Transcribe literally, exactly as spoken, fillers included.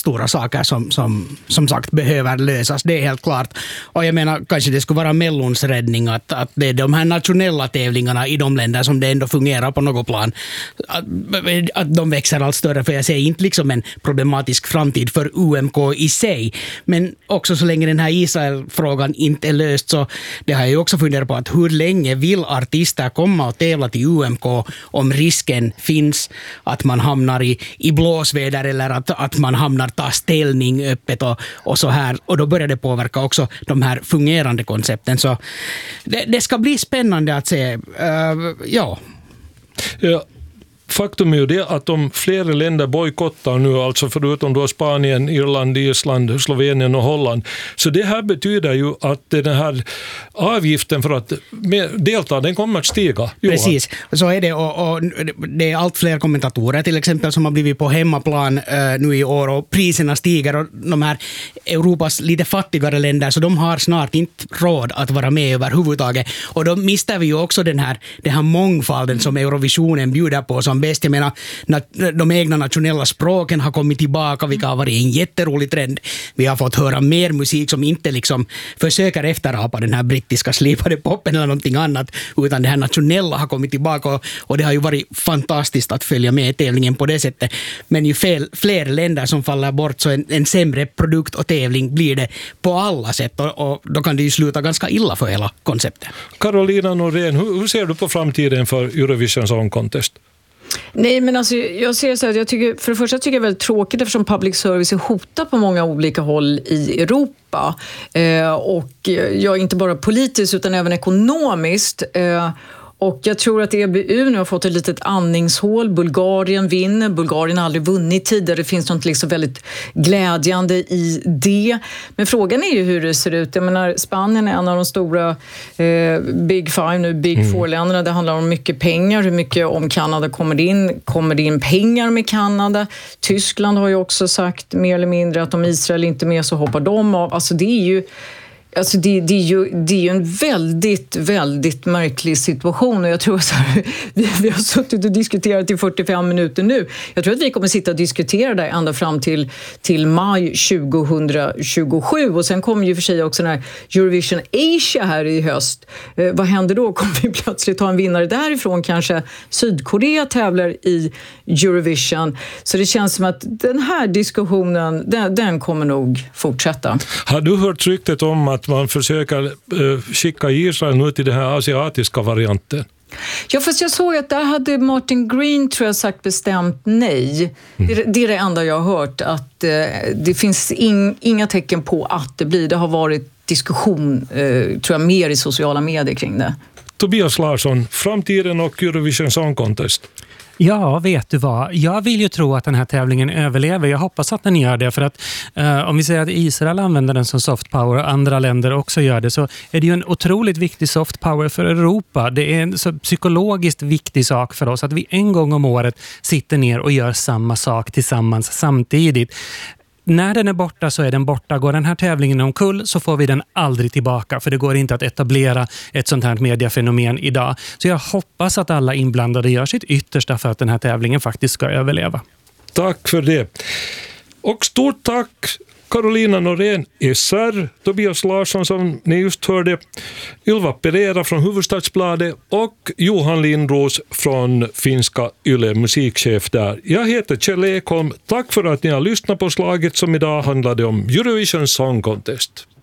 jättestora saker som, som, som sagt behöver lösas, det är helt klart. Och jag menar, kanske det skulle vara Mellons räddning att, att det är de här nationella tävlingarna i de länder som det ändå fungerar på något plan, att, att de växer allt större, för jag ser inte liksom en problematisk framtid för U M K i sig, men också så länge den här Israel-frågan inte är löst, så det har jag ju också funderat på att hur länge vill artister komma och tävla till U M K om risken finns att man hamnar i, i blåsväder eller att, att man hamnar ta ställning öppet och, och så här, och då börjar det påverka också de här fungerande koncepten, så det, det ska bli spännande att se. Uh, ja. Ja. Faktum är ju det att om flera länder bojkottar nu, alltså förutom då Spanien, Irland, Island, Slovenien och Holland, så det här betyder ju att den här avgiften för att delta, den kommer att stiga. Johan. Precis, så är det, och, och det är allt fler kommentatorer till exempel som har blivit på hemmaplan uh, nu i år, och priserna stiger, och de här Europas lite fattigare länder, så de har snart inte råd att vara med överhuvudtaget, och då mister vi ju också den här, den här mångfalden som Eurovisionen bjuder på som bäst. Jag menar, de egna nationella språken har kommit tillbaka, vilket har varit en jätterolig trend. Vi har fått höra mer musik som inte liksom försöker efterapa den här brittiska slipade poppen eller någonting annat, utan det här nationella har kommit tillbaka, och, och det har ju varit fantastiskt att följa med i tävlingen på det sättet. Men ju fel, fler länder som faller bort, så en, en sämre produkt och tävling blir det på alla sätt, och, och då kan det ju sluta ganska illa för hela konceptet. Carolina Norén, hur, hur ser du på framtiden för Eurovision Song Contest? Nej, men alltså, jag ser så här, jag tycker, för det första tycker jag det är väldigt tråkigt eftersom public service är hotad på många olika håll i Europa. Eh, och ja, inte bara politiskt utan även ekonomiskt. Eh, Och jag tror att E B U nu har fått ett litet andningshål. Bulgarien vinner. Bulgarien har aldrig vunnit tidigare. Det finns något liksom väldigt glädjande i det. Men frågan är ju hur det ser ut. Jag menar, Spanien är en av de stora eh, Big Five nu, Big mm. Four-länderna. Det handlar om mycket pengar. Hur mycket om Kanada kommer det in? Kommer det in pengar med Kanada? Tyskland har ju också sagt mer eller mindre att om Israel inte är med så hoppar de av. Alltså det är ju... Alltså det, det, är ju, det är ju en väldigt, väldigt märklig situation, och jag tror att vi, vi har suttit och diskuterat i fyrtiofem minuter nu. Jag tror att vi kommer sitta och diskutera det ända fram till, till maj tjugohundratjugosju, och sen kommer ju för sig också den här Eurovision Asia här i höst. Eh, vad händer då? Kommer vi plötsligt ha en vinnare därifrån? Kanske Sydkorea tävlar i Eurovision. Så det känns som att den här diskussionen, den, den kommer nog fortsätta. Har du hört ryktet om att man försöker uh, skicka Israel nu till den här asiatiska varianten? Ja, fast jag såg att där hade Martin Green, tror jag, sagt bestämt nej. Mm. Det, det är det enda jag har hört, att uh, det finns in, inga tecken på att det blir. Det har varit diskussion, uh, tror jag, mer i sociala medier kring det. Tobias Larsson, framtiden och Eurovision Song Contest. Ja, vet du vad? Jag vill ju tro att den här tävlingen överlever. Jag hoppas att den gör det, för att eh, om vi säger att Israel använder den som soft power och andra länder också gör det, så är det ju en otroligt viktig soft power för Europa. Det är en så psykologiskt viktig sak för oss att vi en gång om året sitter ner och gör samma sak tillsammans samtidigt. När den är borta så är den borta. Går den här tävlingen omkull så får vi den aldrig tillbaka, för det går inte att etablera ett sånt här mediafenomen idag. Så jag hoppas att alla inblandade gör sitt yttersta för att den här tävlingen faktiskt ska överleva. Tack för det. Och stort tack Carolina Norén, S R, Tobias Larsson som ni just hörde, Ylva Pereira från Hufvudstadsbladet och Johan Lindros från finska Yle, musikchef där. Jag heter Kjell Ekholm. Tack för att ni har lyssnat på slaget som idag handlade om Eurovision Song Contest.